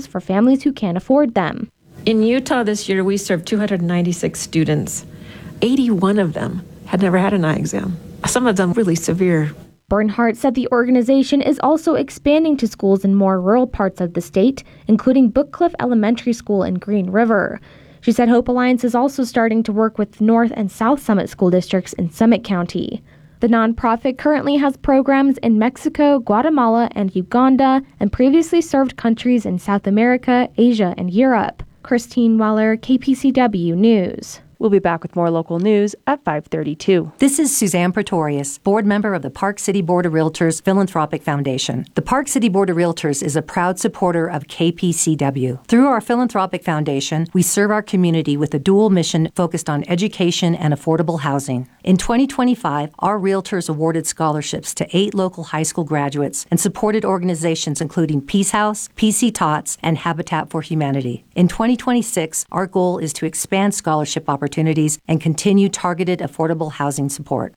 exams for families who can't afford them. In Utah this year, we served 296 students. 81 of them had never had an eye exam. Some of them really severe. Bernhardt said the organization is also expanding to schools in more rural parts of the state, including Book Cliff Elementary School in Green River. She said Hope Alliance is also starting to work with North and South Summit school districts in Summit County. The nonprofit currently has programs in Mexico, Guatemala, and Uganda, and previously served countries in South America, Asia, and Europe. Christine Weller, KPCW News. We'll be back with more local news at 5:32. This is Suzanne Pretorius, board member of the Park City Board of Realtors Philanthropic Foundation. The Park City Board of Realtors is a proud supporter of KPCW. Through our philanthropic foundation, we serve our community with a dual mission focused on education and affordable housing. In 2025, our realtors awarded scholarships to 8 local high school graduates and supported organizations including Peace House, PC Tots, and Habitat for Humanity. In 2026, our goal is to expand scholarship opportunities and continue targeted affordable housing support.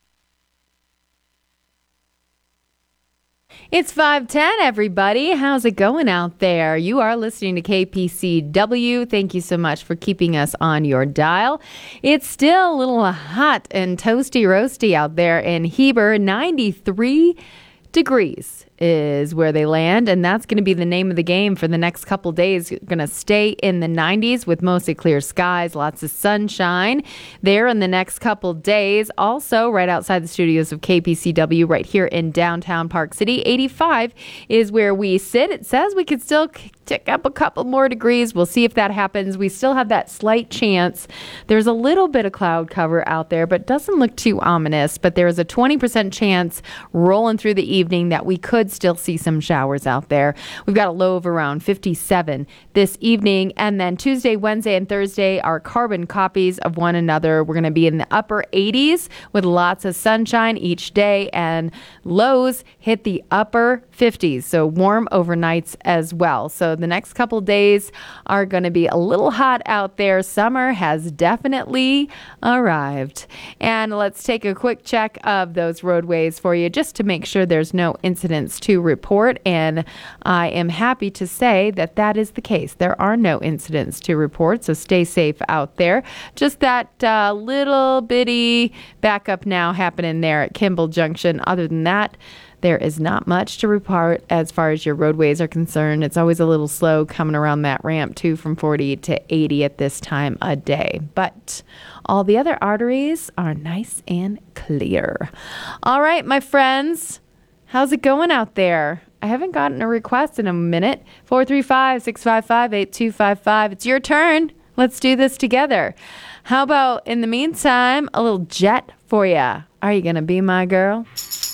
It's 5:10, everybody. How's it going out there? You are listening to KPCW. Thank you so much for keeping us on your dial. It's still a little hot and toasty roasty out there in Heber. 93 degrees is where they land, and that's going to be the name of the game for the next couple days. Going to stay in the 90s with mostly clear skies, lots of sunshine there in the next couple days. Also, right outside the studios of KPCW, right here in downtown Park City, 85 is where we sit. It says we could still tick up a couple more degrees. We'll see if that happens. We still have that slight chance. There's a little bit of cloud cover out there, but doesn't look too ominous. But there's a 20% chance rolling through the evening that we could still see some showers out there. We've got a low of around 57 this evening. And then Tuesday, Wednesday, and Thursday are carbon copies of one another. We're going to be in the upper 80s with lots of sunshine each day, and lows hit the upper 50s. So warm overnights as well. So the next couple days are going to be a little hot out there. Summer has definitely arrived. And let's take a quick check of those roadways for you just to make sure there's no incidents to report. And I am happy to say that that is the case. There are no incidents to report, so stay safe out there. Just that little bitty backup now happening there at Kimball Junction. Other than that, there is not much to report as far as your roadways are concerned. It's always a little slow coming around that ramp, too, from 40 to 80 at this time of day. But all the other arteries are nice and clear. All right, my friends, how's it going out there? I haven't gotten a request in a minute. 435-655-8255. It's your turn. Let's do this together. How about, in the meantime, a little Jet for you? Are you going to be my girl?